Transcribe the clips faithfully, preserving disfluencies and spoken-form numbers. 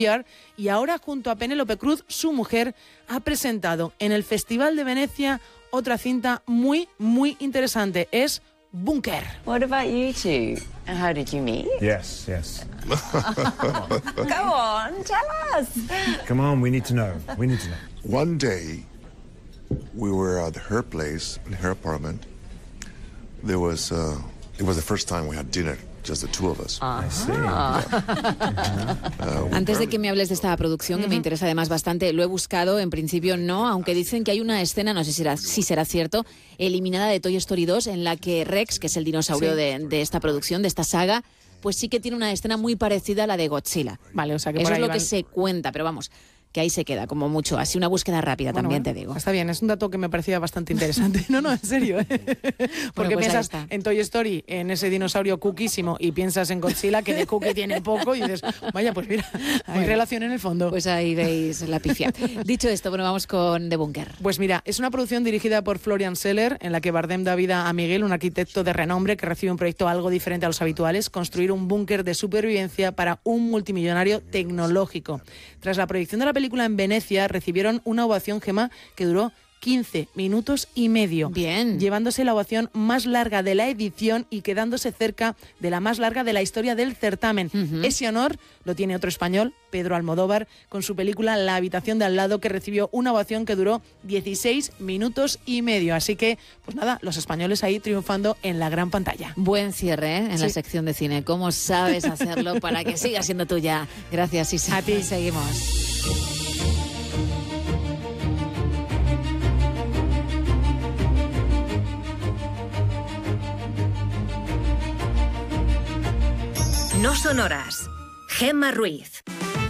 y ahora junto a Penélope Cruz, su mujer, ha presentado en el Festival de Venecia otra cinta muy, muy interesante. Es Bunker. What about you two? How did you meet? Yes, yes. Go on, tell us. Come on, we need to know. We need to know. One day, we were at her place, in her apartment. There was, uh, it was the first time we had dinner. Just the two of us. I see. Uh, Antes de que me hables de esta producción, que me interesa además bastante, lo he buscado, en principio no, aunque dicen que hay una escena, no sé si será, si será cierto, eliminada de Toy Story dos, en la que Rex, que es el dinosaurio Sí. de, de esta producción, de esta saga, pues sí que tiene una escena muy parecida a la de Godzilla. Vale, o sea que Eso por es ahí lo van. que se cuenta, pero vamos, que ahí se queda, como mucho. Así una búsqueda rápida, Bueno, también bueno, te digo. Está bien, es un dato que me parecía bastante interesante. No, no, en serio. ¿eh? Porque pues ahí piensas está. en Toy Story, en ese dinosaurio cookiísimo, y piensas en Godzilla, que de cookie tiene poco, y dices, vaya, pues mira, hay Bueno, relación en el fondo. Pues ahí veis la pifia. Dicho esto, bueno, vamos con The Bunker. Pues mira, es una producción dirigida por Florian Seller, en la que Bardem da vida a Miguel, un arquitecto de renombre que recibe un proyecto algo diferente a los habituales, construir un búnker de supervivencia para un multimillonario tecnológico. Tras la proyección de la película en Venecia, recibieron una ovación, Gemma, que duró quince minutos y medio. Bien. Llevándose la ovación más larga de la edición y quedándose cerca de la más larga de la historia del certamen. Ujú. Ese honor lo tiene otro español, Pedro Almodóvar, con su película La habitación de al lado, que recibió una ovación que duró dieciséis minutos y medio. Así que, pues nada, los españoles ahí triunfando en la gran pantalla. Buen cierre, ¿eh? En Sí. la sección de cine. ¿Cómo sabes hacerlo para que siga siendo tuya? Gracias, Isa. A ti. Seguimos. No son horas. Gemma Ruiz.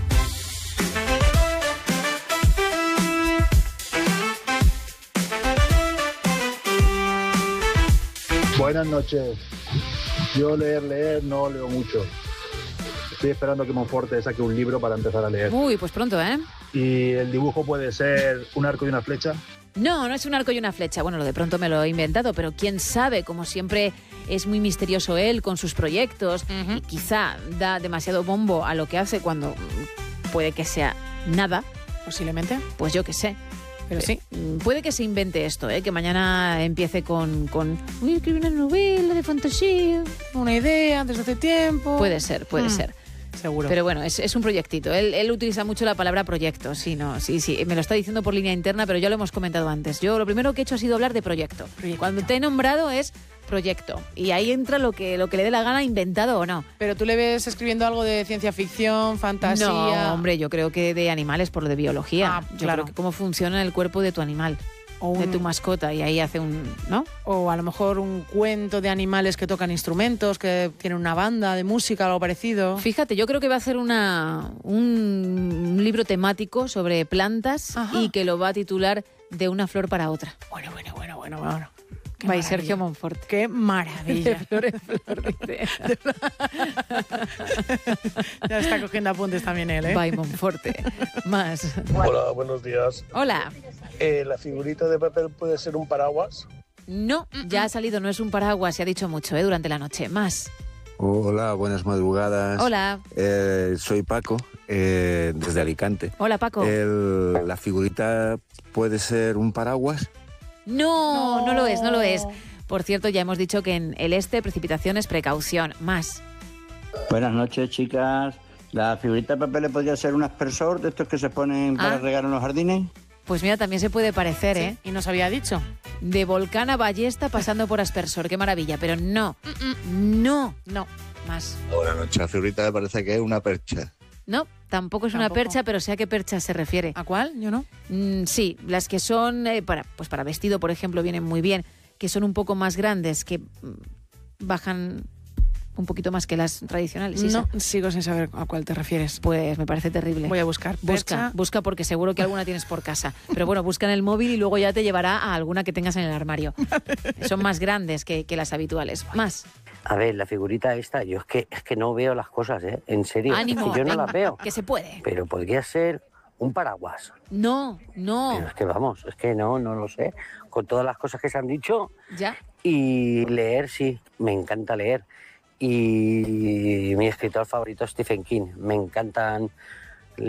Buenas noches. Yo leer, leer, no leo mucho. Estoy esperando que Monforte saque un libro para empezar a leer. Uy, pues pronto, ¿eh? Y el dibujo puede ser un arco y una flecha. No, no es un arco y una flecha. Bueno, lo de pronto me lo he inventado, pero quién sabe, como siempre es muy misterioso él con sus proyectos Ujú. y quizá da demasiado bombo a lo que hace cuando puede que sea nada, Posiblemente, pues yo qué sé. pero sí. Mm, Puede que se invente esto, ¿eh? Que mañana empiece con, con voy a escribir una novela de fantasía. Una idea desde hace tiempo. Puede ser, puede Mm. ser. Seguro. Pero bueno, es, es un proyectito. Él, él utiliza mucho la palabra proyecto. Sí, no, sí, sí. Me lo está diciendo por línea interna, pero ya lo hemos comentado antes. Yo lo primero que he hecho ha sido hablar de proyecto. Proyecto. Cuando te he nombrado es proyecto. Y ahí entra lo que, lo que le dé la gana, inventado o no. Pero tú le ves escribiendo algo de ciencia ficción, fantasía. No, hombre, yo creo que de animales por lo de biología. Ah, Yo claro. creo que cómo funciona el cuerpo de tu animal, O, de un- tu mascota. Y ahí hace un... ¿no? o a lo mejor un cuento de animales que tocan instrumentos, que tienen una banda de música, algo parecido. Fíjate, yo creo que va a hacer una, un, un libro temático sobre plantas Ajá. y que lo va a titular De una flor para otra. Bueno, bueno, bueno, bueno, bueno. Qué By maravilla. Sergio Monforte. Qué De maravilla. flor en flor, dice. Ya está cogiendo apuntes también él, ¿eh? By Monforte. Más. Hola, buenos días. Hola. Eh, ¿La figurita de papel puede ser un paraguas? No, ya ha salido, no es un paraguas, se ha dicho mucho, ¿eh? Durante la noche. Más. Hola, buenas madrugadas. Hola. Eh, soy Paco, eh, desde Alicante. Hola, Paco. El- ¿La figurita puede ser un paraguas? No, no lo es, no lo es. Por cierto, ya hemos dicho que en el este, precipitaciones, precaución. Más. Buenas noches, chicas. ¿La figurita de papel le podría ser un aspersor de estos que se ponen para Ah. regar en los jardines? Pues mira, también se puede parecer, ¿eh? Y nos había dicho. De volcán a ballesta pasando por aspersor. Qué maravilla, pero no. No. No. Más. Buenas noches, la figurita me parece que es una percha. No, tampoco es una Tampoco. percha, pero sé a qué percha se refiere. ¿A cuál? Yo no. Mm, sí, las que son eh, para, pues para vestido, por ejemplo, vienen muy bien, que son un poco más grandes, que mm, bajan un poquito más que las tradicionales. Isa. No, sigo sin saber a cuál te refieres. Pues me parece terrible. Voy a buscar. Busca, Percha. busca porque seguro que alguna tienes por casa. Pero bueno, busca en el móvil y luego ya te llevará a alguna que tengas en el armario. Son más grandes que, que las habituales. Más. A ver, la figurita esta, yo es que es que no veo las cosas, ¿eh? En serio, Ánimo, es que yo no venga, las veo. que se puede. Pero podría ser un paraguas. No, no. Pero es que vamos, es que no, no lo sé. Con todas las cosas que se han dicho Ya. y leer, sí, me encanta leer. Y mi escritor favorito es Stephen King. Me encantan